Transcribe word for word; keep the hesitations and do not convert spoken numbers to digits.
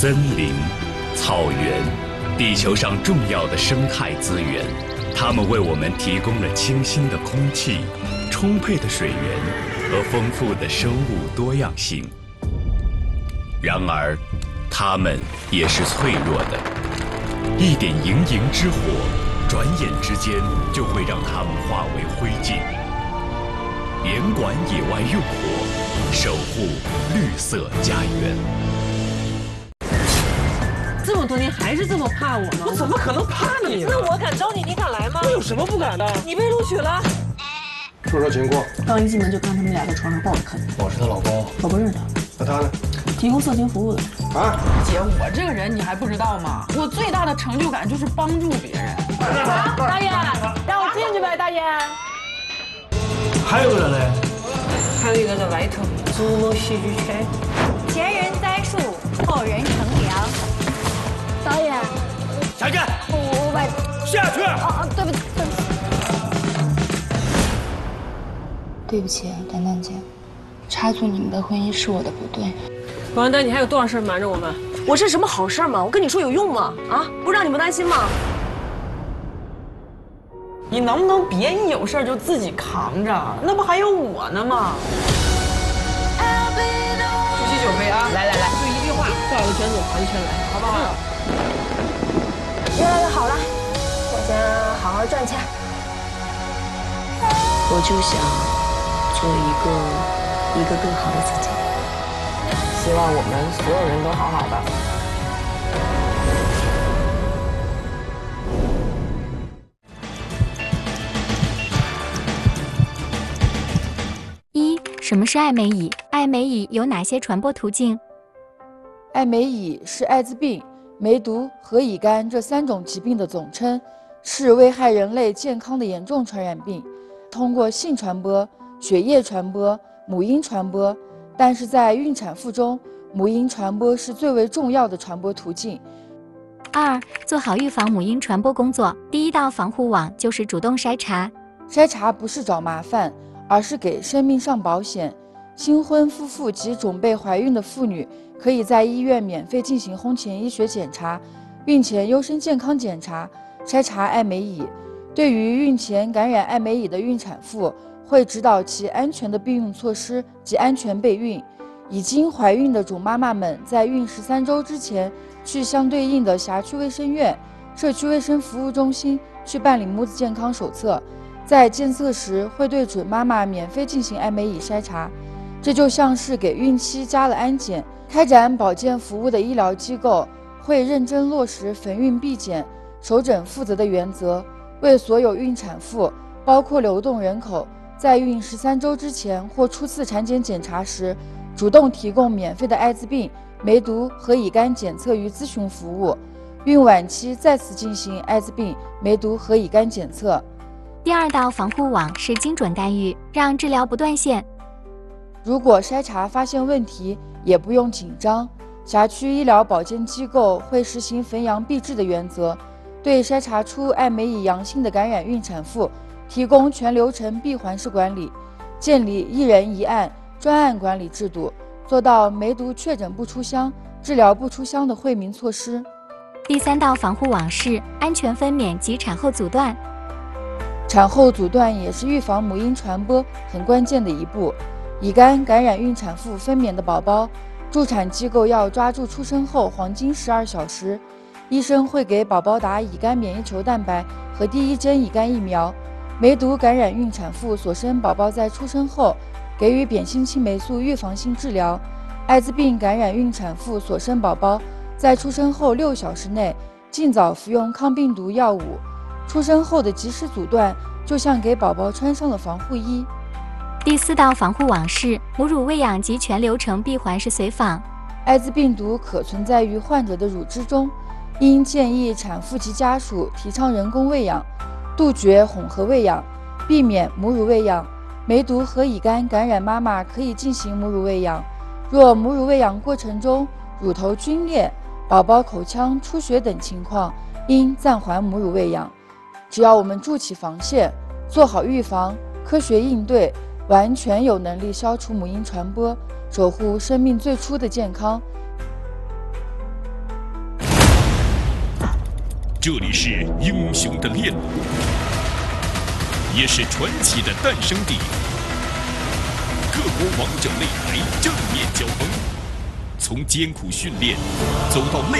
森林、草原，地球上重要的生态资源，它们为我们提供了清新的空气、充沛的水源和丰富的生物多样性。然而，它们也是脆弱的，一点营营之火，转眼之间就会让它们化为灰烬。严管野外用火，守护绿色家园。 这么多年还是这么怕我吗？ 我怎么可能怕你呢？ 那我敢招你，你敢来吗？ 我有什么不敢的？ 你被录取了。 说说情况。 刚一进门就看他们俩在床上抱着啃。 我是她老公。 我不认识他。 那他呢？ 提供色情服务的。 啊， 姐，我这个人你还不知道吗？我最大的成就感就是帮助别人。 大爷，让我进去呗，大爷。 还有个人嘞， 还有一个在外头，竹楼戏剧圈。 前人栽树，后人乘凉。 导演， 下去， 我我把下去。 哦哦，对不起，对不起。 对不起，丹丹姐，插足你们的婚姻是我的不对。 王丹，你还有多少事瞒着我们？ 我是什么好事吗？我跟你说有用吗？啊，不让你们担心吗？ 你能不能别一有事就自己扛着？那不还有我呢吗？举起酒杯啊！来来来，就一句话， 画个圈子，盘圈来， 好不好？ 越来越好了，我先好好赚钱。我就想做一个一个更好的自己。 希望我们所有人都好好的。 一、什么是艾美乙？艾美乙有哪些传播途径？ 艾美乙是艾滋病、梅毒和乙肝这三种疾病的总称，是危害人类健康的严重传染病，通过性传播、血液传播、母婴传播。但是在孕产妇中，母婴传播是最为重要的传播途径。 二、做好预防母婴传播工作，第一道防护网就是主动筛查。 筛查不是找麻烦，而是给生命上保险。新婚夫妇及准备怀孕的妇女可以在医院免费进行婚前医学检查，孕前优生健康检查，筛查艾美乙。对于孕前感染艾美乙的孕产妇，会指导其安全的避孕措施及安全备孕。已经怀孕的准妈妈们在孕十三周之前，去相对应的辖区卫生院、社区卫生服务中心去办理母子健康手册。在监测时会对准妈妈免费进行艾美乙筛查，这就像是给孕期加了安检。开展保健服务的医疗机构会认真落实逢孕必检、首诊负责的原则，为所有孕产妇，包括流动人口，在孕十三周之前或初次产检检查时，主动提供免费的艾滋病、梅毒和乙肝检测与咨询服务。孕晚期再次进行艾滋病、梅毒和乙肝检测。 第二道防护网是精准干预，让治疗不断线。 如果筛查发现问题，也不用紧张，辖区医疗保健机构会实行逢阳必治的原则，对筛查出艾美乙阳性的感染孕产妇提供全流程闭环式管理，建立一人一案专案管理制度，做到梅毒确诊不出乡、治疗不出乡的惠民措施。 第三道防护网是安全分娩及产后阻断。 产后阻断也是预防母婴传播很关键的一步。乙肝感染孕产妇分娩的宝宝，助产机构要抓住出生后黄金十二小时，医生会给宝宝打乙肝免疫球蛋白和第一针乙肝疫苗。梅毒感染孕产妇所生宝宝在出生后给予扁心青霉素预防性治疗。艾滋病感染孕产妇所生宝宝在出生后六小时内尽早服用抗病毒药物。出生后的及时阻断，就像给宝宝穿上了防护衣。 第四道防护网是母乳喂养及全流程闭环式随访。 艾滋病毒可存在于患者的乳汁中，应建议产妇及家属提倡人工喂养，杜绝混合喂养，避免母乳喂养。梅毒和乙肝感染妈妈可以进行母乳喂养，若母乳喂养过程中乳头皲裂、宝宝口腔出血等情况，应暂缓母乳喂养。只要我们筑起防线，做好预防，科学应对，完全有能力消除母婴传播，守护生命最初的健康。 这里是英雄的炼炉，也是传奇的诞生地。各国王者擂台正面交锋，从艰苦训练走到擂